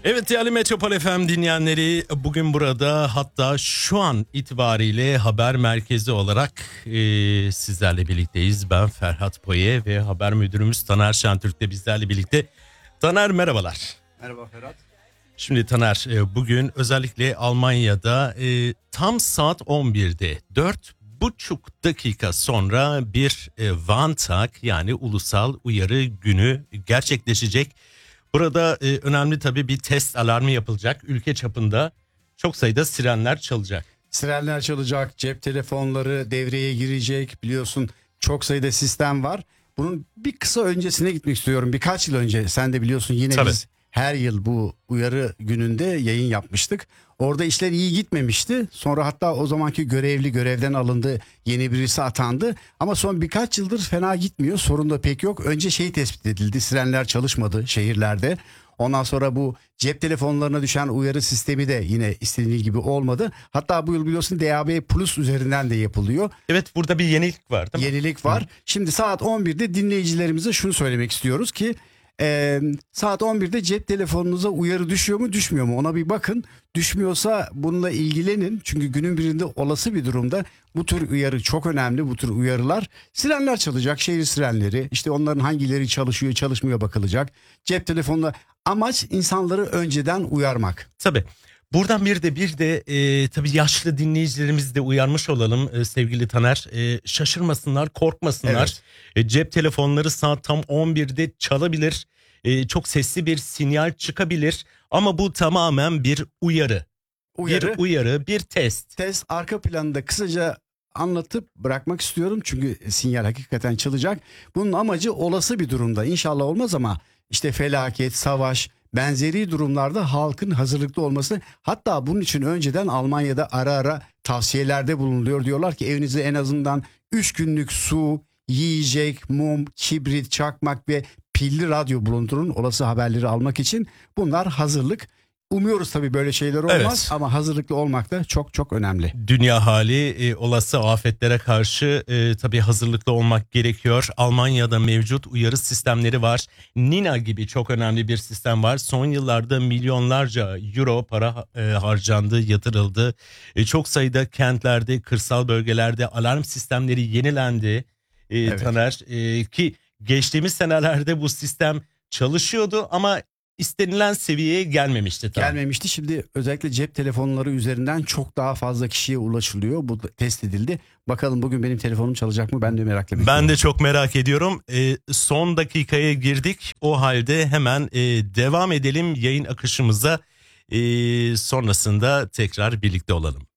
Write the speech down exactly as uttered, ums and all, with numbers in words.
Evet değerli Metropol F M dinleyenleri, bugün burada, hatta şu an itibariyle haber merkezi olarak e, sizlerle birlikteyiz. Ben Ferhat Poye ve haber müdürümüz Taner Şentürk de bizlerle birlikte. Taner, merhabalar. Merhaba Ferhat. Şimdi Taner, e, bugün özellikle Almanya'da e, tam saat on birde dört buçuk dakika sonra bir e, Warntag, yani ulusal uyarı günü gerçekleşecek. Burada e, önemli tabii bir test alarmı yapılacak. Ülke çapında çok sayıda sirenler çalacak. Sirenler çalacak, cep telefonları devreye girecek. Biliyorsun çok sayıda sistem var. Bunun bir kısa öncesine gitmek istiyorum. Birkaç yıl önce, sen de biliyorsun, yine Tabii. biz her yıl bu uyarı gününde yayın yapmıştık. Orada işler iyi gitmemişti. Sonra hatta o zamanki görevli görevden alındı. Yeni birisi atandı. Ama son birkaç yıldır fena gitmiyor. Sorun da pek yok. Önce şey tespit edildi. Sirenler çalışmadı şehirlerde. Ondan sonra bu cep telefonlarına düşen uyarı sistemi de yine istediği gibi olmadı. Hatta bu yıl biliyorsun D A B Plus üzerinden de yapılıyor. Evet, burada bir yenilik var değil mi? Yenilik var. Hı. Şimdi saat on birde dinleyicilerimize şunu söylemek istiyoruz ki e, saat on birde cep telefonunuza uyarı düşüyor mu düşmüyor mu ona bir bakın. Düşmüyorsa bununla ilgilenin. Çünkü günün birinde olası bir durumda bu tür uyarı çok önemli, bu tür uyarılar. Sirenler çalacak, şehir sirenleri, işte onların hangileri çalışıyor çalışmıyor bakılacak. Cep telefonla, amaç insanları önceden uyarmak. Tabii. Buradan bir de bir de e, tabii yaşlı dinleyicilerimizi de uyarmış olalım e, sevgili Taner. E, şaşırmasınlar, korkmasınlar. Evet. E, cep telefonları saat tam on birde çalabilir. E, çok sesli bir sinyal çıkabilir. Ama bu tamamen bir uyarı. Uyarı. Bir uyarı, bir test. Test arka planında kısaca anlatıp bırakmak istiyorum. Çünkü sinyal hakikaten çalacak. Bunun amacı olası bir durumda, İnşallah olmaz ama işte felaket, savaş, benzeri durumlarda halkın hazırlıklı olması. Hatta bunun için önceden Almanya'da ara ara tavsiyelerde bulunuyor. Diyorlar ki evinize en azından üç günlük su, yiyecek, mum, kibrit, çakmak ve pilli radyo bulundurun olası haberleri almak için. Bunlar hazırlık. Umuyoruz tabii böyle şeyler olmaz, Evet. ama hazırlıklı olmak da çok çok önemli. Dünya hali, e, olası afetlere karşı e, tabii hazırlıklı olmak gerekiyor. Almanya'da mevcut uyarı sistemleri var. Nina gibi çok önemli bir sistem var. Son yıllarda milyonlarca euro para e, harcandı, yatırıldı. E, çok sayıda kentlerde, kırsal bölgelerde alarm sistemleri yenilendi. E, Evet. Taner, e, ki geçtiğimiz senelerde bu sistem çalışıyordu ama istenilen seviyeye gelmemişti. Tabii. Gelmemişti. Şimdi özellikle cep telefonları üzerinden çok daha fazla kişiye ulaşılıyor. Bu test edildi. Bakalım bugün benim telefonum çalacak mı? Ben de merakla bekliyorum. Ben de çok merak ediyorum. E, son dakikaya girdik. O halde hemen e, devam edelim yayın akışımıza. E, sonrasında tekrar birlikte olalım.